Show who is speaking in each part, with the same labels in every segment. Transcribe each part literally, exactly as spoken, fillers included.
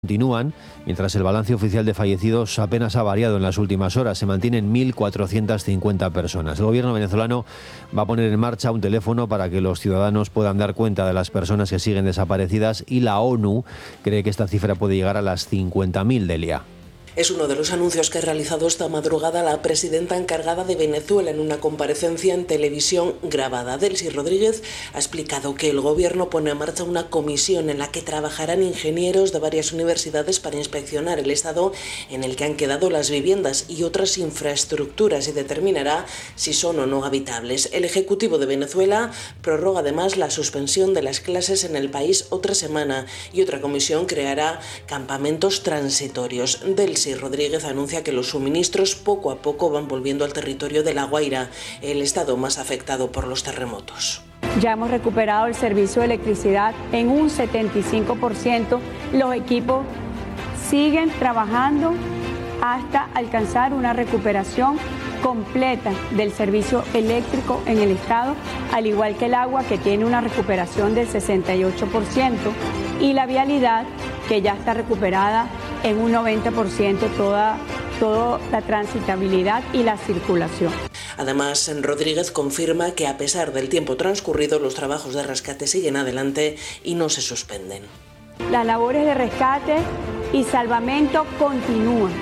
Speaker 1: continúan, mientras el balance oficial de fallecidos apenas ha variado en las últimas horas. Se mantienen mil cuatrocientas cincuenta personas. El gobierno venezolano va a poner en marcha un teléfono para que los ciudadanos puedan dar cuenta de las personas que siguen desaparecidas, y la ONU cree que esta cifra puede llegar a las cincuenta mil, Delia.
Speaker 2: Es uno de los anuncios que ha realizado esta madrugada la presidenta encargada de Venezuela en una comparecencia en televisión grabada. Delcy Rodríguez ha explicado que el gobierno pone en marcha una comisión en la que trabajarán ingenieros de varias universidades para inspeccionar el estado en el que han quedado las viviendas y otras infraestructuras y determinará si son o no habitables. El Ejecutivo de Venezuela prorroga además la suspensión de las clases en el país otra semana, y otra comisión creará campamentos transitorios. Delcy Rodríguez anuncia que los suministros poco a poco van volviendo al territorio de La Guaira, el estado más afectado por los terremotos.
Speaker 3: Ya hemos recuperado el servicio de electricidad en un setenta y cinco por ciento. Los equipos siguen trabajando hasta alcanzar una recuperación completa del servicio eléctrico en el estado, al igual que el agua, que tiene una recuperación del sesenta y ocho por ciento, y la vialidad, que ya está recuperada en un noventa por ciento, toda, toda la transitabilidad y la circulación.
Speaker 2: Además, Rodríguez confirma que a pesar del tiempo transcurrido, los trabajos de rescate siguen adelante y no se suspenden.
Speaker 3: Las labores de rescate y salvamento continúan.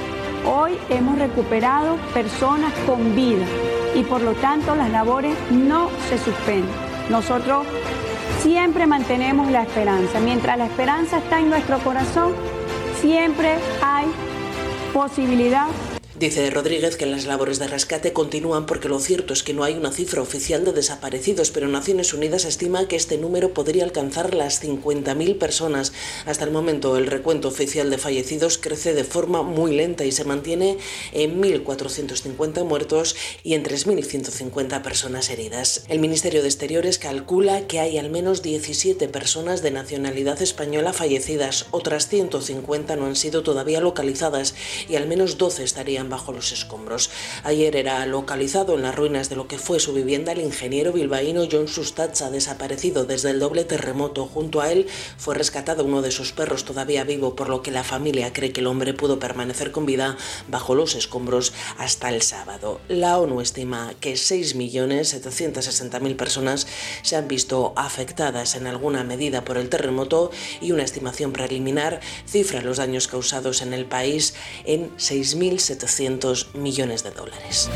Speaker 3: Hoy hemos recuperado personas con vida y por lo tanto las labores no se suspenden. Nosotros siempre mantenemos la esperanza. Mientras la esperanza está en nuestro corazón, siempre hay posibilidad.
Speaker 2: Dice Rodríguez que las labores de rescate continúan porque lo cierto es que no hay una cifra oficial de desaparecidos, pero Naciones Unidas estima que este número podría alcanzar las cincuenta mil personas. Hasta el momento el recuento oficial de fallecidos crece de forma muy lenta y se mantiene en mil cuatrocientos cincuenta muertos y en tres mil ciento cincuenta personas heridas. El Ministerio de Exteriores calcula que hay al menos diecisiete personas de nacionalidad española fallecidas, otras ciento cincuenta no han sido todavía localizadas y al menos doce estarían bajo los escombros. Ayer era localizado en las ruinas de lo que fue su vivienda el ingeniero bilbaíno Jon Sustacha, desaparecido desde el doble terremoto. Junto a él fue rescatado uno de sus perros todavía vivo, por lo que la familia cree que el hombre pudo permanecer con vida bajo los escombros hasta el sábado. La ONU estima que seis millones setecientos sesenta mil personas se han visto afectadas en alguna medida por el terremoto, y una estimación preliminar cifra los daños causados en el país en seis mil setecientos millones de dólares.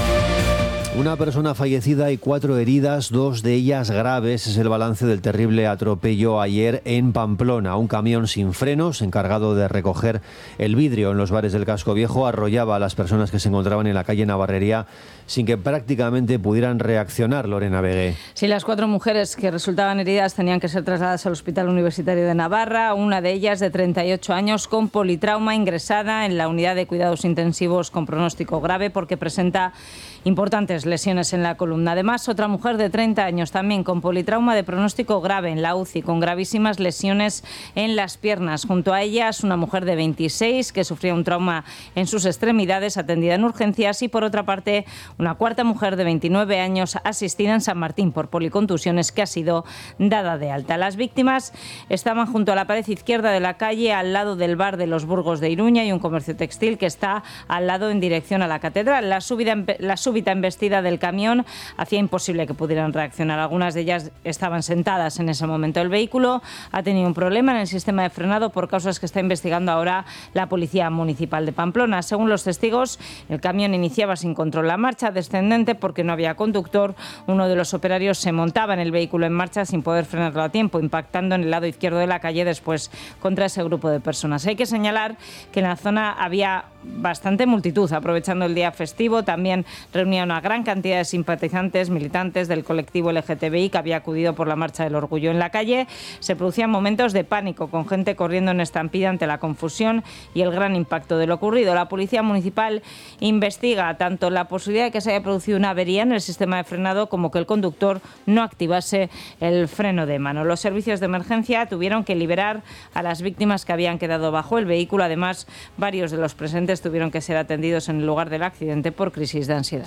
Speaker 1: Una persona fallecida y cuatro heridas, dos de ellas graves. Es el balance del terrible atropello ayer en Pamplona. Un camión sin frenos, encargado de recoger el vidrio en los bares del Casco Viejo, arrollaba a las personas que se encontraban en la calle Navarrería sin que prácticamente pudieran reaccionar. Lorena Vegué.
Speaker 4: Sí, las cuatro mujeres que resultaban heridas tenían que ser trasladadas al Hospital Universitario de Navarra. Una de ellas, de treinta y ocho años, con politrauma, ingresada en la unidad de cuidados intensivos con pronóstico grave porque presenta importantes lesiones en la columna. Además, otra mujer de treinta años, también con politrauma de pronóstico grave en la U C I, con gravísimas lesiones en las piernas. Junto a ellas, una mujer de veintiséis que sufría un trauma en sus extremidades, atendida en urgencias, y por otra parte, una cuarta mujer de veintinueve años, asistida en San Martín por policontusiones, que ha sido dada de alta. Las víctimas estaban junto a la pared izquierda de la calle, al lado del bar de los Burgos de Iruña y un comercio textil que está al lado en dirección a la catedral. La súbita, la súbita embestida del camión hacía imposible que pudieran reaccionar. Algunas de ellas estaban sentadas en ese momento. El vehículo ha tenido un problema en el sistema de frenado por causas que está investigando ahora la Policía Municipal de Pamplona. Según los testigos, el camión iniciaba sin control la marcha descendente porque no había conductor. Uno de los operarios se montaba en el vehículo en marcha sin poder frenarlo a tiempo, impactando en el lado izquierdo de la calle después contra ese grupo de personas. Hay que señalar que en la zona había bastante multitud aprovechando el día festivo. También reunía una gran cantidad de simpatizantes, militantes del colectivo L G T B I que había acudido por la Marcha del Orgullo. En la calle se producían momentos de pánico, con gente corriendo en estampida ante la confusión y el gran impacto de lo ocurrido. La Policía Municipal investiga tanto la posibilidad de que se haya producido una avería en el sistema de frenado como que el conductor no activase el freno de mano. Los servicios de emergencia tuvieron que liberar a las víctimas que habían quedado bajo el vehículo. Además, varios de los presentes tuvieron que ser atendidos en el lugar del accidente por crisis de ansiedad.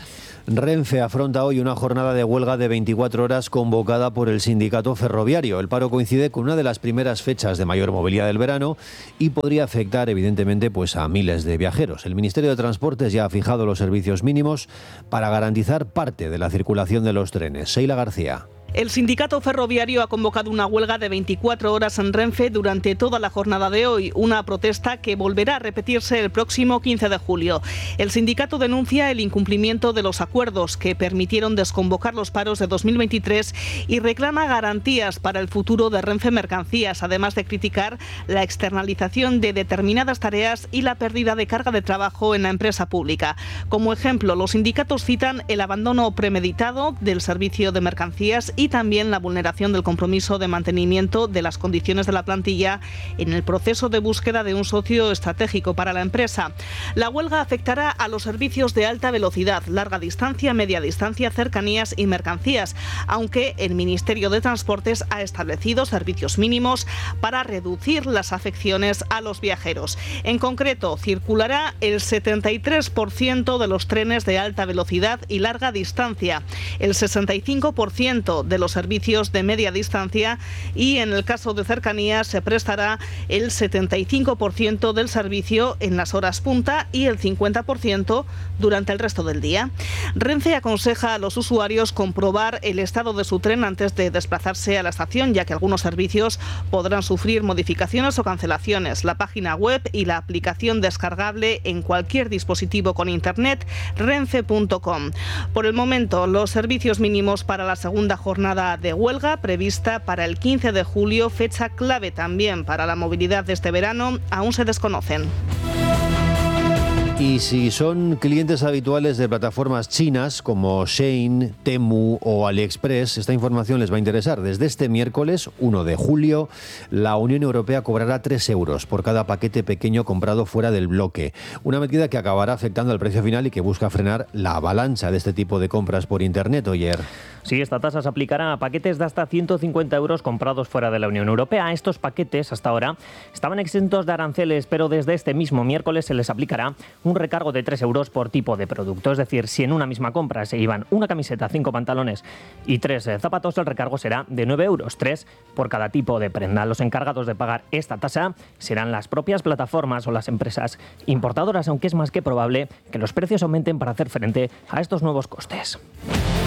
Speaker 1: Renfe afronta hoy una jornada de huelga de veinticuatro horas convocada por el sindicato ferroviario. El paro coincide con una de las primeras fechas de mayor movilidad del verano y podría afectar evidentemente pues a miles de viajeros. El Ministerio de Transportes ya ha fijado los servicios mínimos para garantizar parte de la circulación de los trenes. Sheila García.
Speaker 5: El sindicato ferroviario ha convocado una huelga de veinticuatro horas en Renfe durante toda la jornada de hoy, una protesta que volverá a repetirse el próximo quince de julio. El sindicato denuncia el incumplimiento de los acuerdos que permitieron desconvocar los paros de dos mil veintitrés y reclama garantías para el futuro de Renfe Mercancías, además de criticar la externalización de determinadas tareas y la pérdida de carga de trabajo en la empresa pública. Como ejemplo, los sindicatos citan el abandono premeditado del servicio de mercancías y y también la vulneración del compromiso de mantenimiento de las condiciones de la plantilla en el proceso de búsqueda de un socio estratégico para la empresa. La huelga afectará a los servicios de alta velocidad, larga distancia, media distancia, cercanías y mercancías, aunque el Ministerio de Transportes ha establecido servicios mínimos para reducir las afecciones a los viajeros. En concreto, circulará el setenta y tres por ciento de los trenes de alta velocidad y larga distancia, el sesenta y cinco por ciento de de los servicios de media distancia y en el caso de cercanías se prestará el setenta y cinco por ciento del servicio en las horas punta y el cincuenta por ciento durante el resto del día. Renfe aconseja a los usuarios comprobar el estado de su tren antes de desplazarse a la estación, ya que algunos servicios podrán sufrir modificaciones o cancelaciones. La página web y la aplicación descargable en cualquier dispositivo con internet, renfe punto com. Por el momento, los servicios mínimos para la segunda jornada de huelga prevista para el quince de julio, fecha clave también para la movilidad de este verano, aún se desconocen.
Speaker 1: Y si son clientes habituales de plataformas chinas como Shein, Temu o AliExpress, esta información les va a interesar. Desde este miércoles, uno de julio, la Unión Europea cobrará tres euros por cada paquete pequeño comprado fuera del bloque. Una medida que acabará afectando al precio final y que busca frenar la avalancha de este tipo de compras por Internet. Oyer.
Speaker 6: Sí, esta tasa se aplicará a paquetes de hasta ciento cincuenta euros comprados fuera de la Unión Europea. Estos paquetes, hasta ahora, estaban exentos de aranceles, pero desde este mismo miércoles se les aplicará un recargo de tres euros por tipo de producto. Es decir, si en una misma compra se llevan una camiseta, cinco pantalones y tres zapatos, el recargo será de nueve euros, tres por cada tipo de prenda. Los encargados de pagar esta tasa serán las propias plataformas o las empresas importadoras, aunque es más que probable que los precios aumenten para hacer frente a estos nuevos costes.